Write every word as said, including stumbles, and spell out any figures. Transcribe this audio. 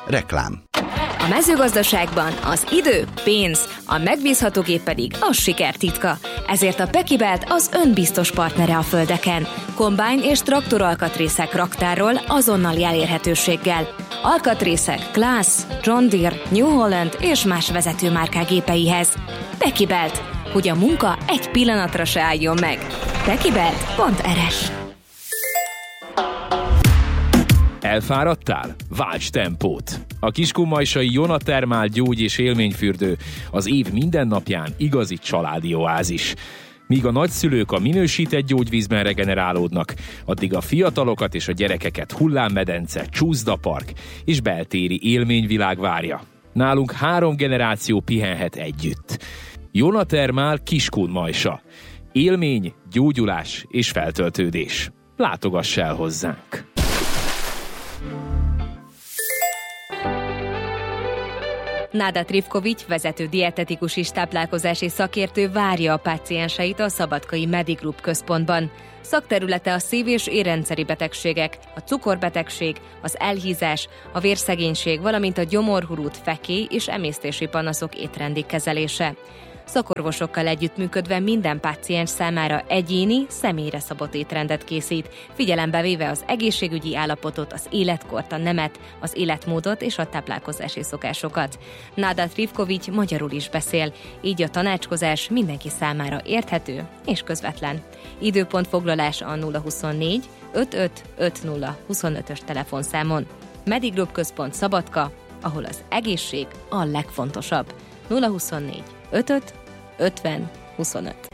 Reklám. A mezőgazdaságban az idő, pénz, a megbízható gép pedig a siker titka. Ezért a Pekibelt az önbiztos partnere a földeken. Kombájn és traktoralkatrészek raktárról azonnali elérhetőséggel. Alkatrészek Claas, John Deere, New Holland és más vezetőmárkák gépeihez. Pekibelt, hogy a munka egy pillanatra se álljon meg. Pekibelt pont er es. Elfáradtál? Válts tempót! A kiskunmajsai Jona Thermal gyógy- és élményfürdő az év minden napján igazi családi oázis. Míg a nagyszülők a minősített gyógyvízben regenerálódnak, addig a fiatalokat és a gyerekeket hullámmedence, csúszdapark és beltéri élményvilág várja. Nálunk három generáció pihenhet együtt. Jona Thermal Kiskunmajsa. Élmény, gyógyulás és feltöltődés. Látogass el hozzánk! Náda Trifkovics, vezető dietetikus és táplálkozási szakértő várja a pácienseit a Szabadkai Medigroup központban. Szakterülete a szív- és érrendszeri betegségek, a cukorbetegség, az elhízás, a vérszegénység, valamint a gyomorhurút, fekély és emésztési panaszok étrendi kezelése. Szakorvosokkal együttműködve minden páciens számára egyéni, személyre szabott étrendet készít, figyelembe véve az egészségügyi állapotot, az életkort, a nemet, az életmódot és a táplálkozási szokásokat. Náda Trifkovics magyarul is beszél, így a tanácskozás mindenki számára érthető és közvetlen. Időpontfoglalás a nulla huszonnégy ötvenöt ötvenöt huszonötös telefonszámon. Medigroup központ Szabadka, ahol az egészség a legfontosabb. nulla huszonnégy ötvenöt ötven huszonöt.